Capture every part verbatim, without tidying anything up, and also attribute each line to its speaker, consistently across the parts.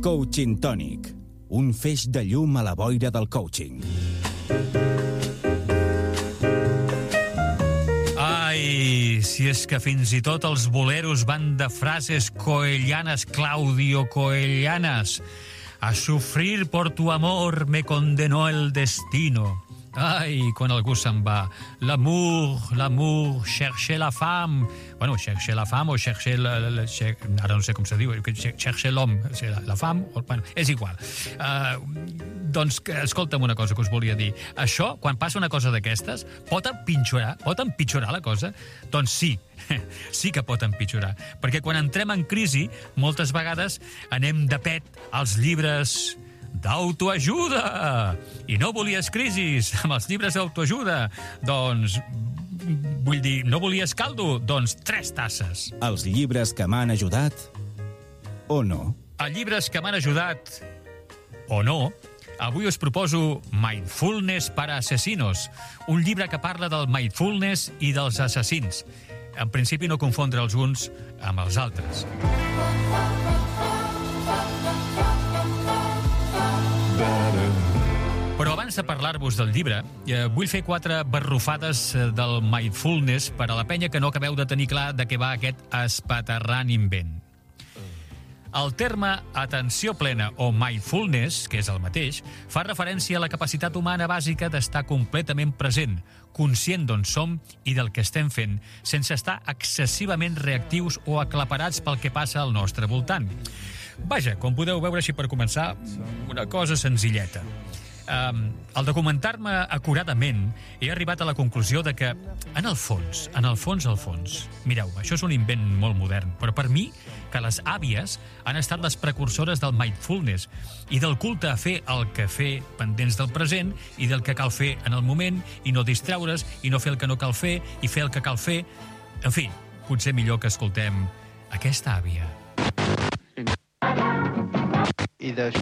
Speaker 1: Coaching Tònic, un feix de llum a la boira del coaching.
Speaker 2: Ai, si és que fins i tot els boleros van de frases coellanes, Claudio Coellanas. A sufrir por tu amor me condenó el destino. Ai, quan algú se'n va. L'amour, l'amour, chercher la femme. Bueno, chercher la femme o chercher... La, la, la, cher, ara no sé com se diu. Chercher l'homme. La, la femme, o, bueno, és igual. Uh, doncs, escolta'm una cosa que us volia dir. Això, quan passa una cosa d'aquestes, pot empitjorar? Pot empitjorar la cosa? Doncs sí, sí que pot empitjorar. Perquè quan entrem en crisi, moltes vegades anem de pet als llibres d'autoajuda. I no volies crisis amb els llibres d'autoajuda. Doncs, vull dir, no volies caldo? Doncs tres tasses.
Speaker 1: Els llibres que m'han ajudat o no?
Speaker 2: Els llibres que m'han ajudat o no, avui us proposo Mindfulness para Asesinos, un llibre que parla del mindfulness i dels assassins. En principi no confondre els uns amb els altres. Però abans de parlar-vos del llibre, eh, vull fer quatre barrufades del mindfulness per a la penya que no acabeu de tenir clar de què va aquest espaterrant invent. El terme atenció plena o mindfulness, que és el mateix, fa referència a la capacitat humana bàsica d'estar completament present, conscient d'on som i del que estem fent, sense estar excessivament reactius o aclaparats pel que passa al nostre voltant. Vaja, com podeu veure així per començar, una cosa senzilleta. Um, al documentar-me acuradament he arribat a la conclusió de que en el fons, en el fons, al fons mireu, això és un invent molt modern, però per mi que les àvies han estat les precursores del mindfulness i del culte a fer el que fer pendents del present i del que cal fer en el moment i no distraure's i no fer el que no cal fer i fer el que cal fer. En fi, potser millor que escoltem aquesta àvia.
Speaker 3: I de...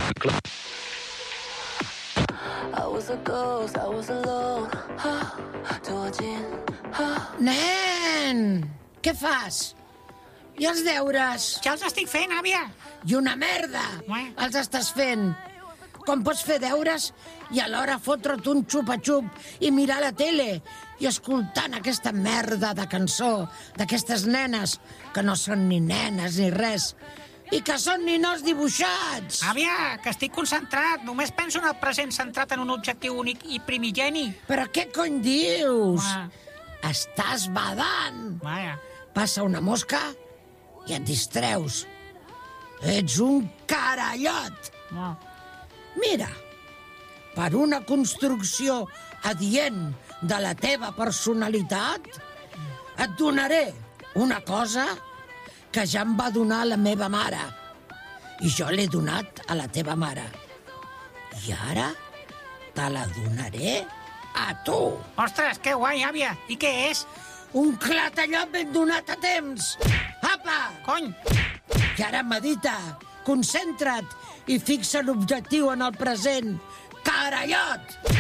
Speaker 4: Nen! Què fas? I els deures?
Speaker 5: Ja els estic fent, àvia.
Speaker 4: I una merda!
Speaker 5: Ué.
Speaker 4: Els estàs fent. Com pots fer deures i alhora fotre't un xupa-xup i mirar la tele i escoltant aquesta merda de cançó d'aquestes nenes que no són ni nenes ni res i que són ninos dibuixats.
Speaker 5: Àvia, que estic concentrat. Només penso en el present centrat en un objectiu únic i primigeni.
Speaker 4: Però què cony dius?
Speaker 5: Uà.
Speaker 4: Estàs badant.
Speaker 5: Vaja.
Speaker 4: Passa una mosca i et distreus. Ets un carallot.
Speaker 5: No.
Speaker 4: Mira, per una construcció adient de la teva personalitat, et donaré una cosa que ja em va donar la meva mare. I jo l'he donat a la teva mare. I ara te la donaré a tu.
Speaker 5: Ostres, que guai, àvia. I què és?
Speaker 4: Un clatallot ben donat a temps. Apa!
Speaker 5: Cony!
Speaker 4: I ara medita, concentra't i fixa l'objectiu en el present. Carallot!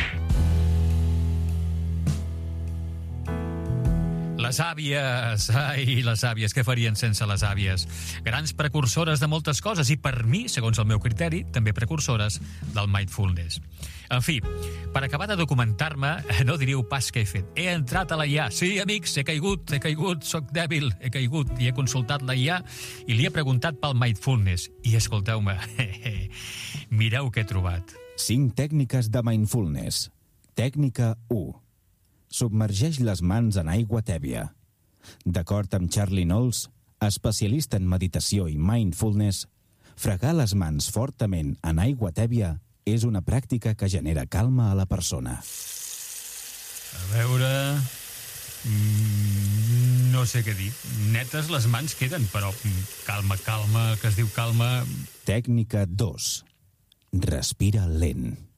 Speaker 2: Les àvies, ai, les àvies, què farien sense les àvies? Grans precursores de moltes coses i per mi, segons el meu criteri, també precursores del mindfulness. En fi, per acabar de documentar-me, no diríeu pas què he fet. He entrat a la I A. Sí, amics, he caigut, he caigut, soc dèbil, he caigut i he consultat la I A i li he preguntat pel mindfulness. I escolteu-me, mireu què he trobat.
Speaker 1: Cinc tècniques de mindfulness. Tècnica u. Submergeix les mans en aigua tèbia. D'acord amb Charlie Knowles, especialista en meditació i mindfulness, fregar les mans fortament en aigua tèbia és una pràctica que genera calma a la persona.
Speaker 2: A veure... Mm, no sé què dir. Netes les mans queden, però calma, calma, que es diu calma...
Speaker 1: Tècnica dos. Respira lent.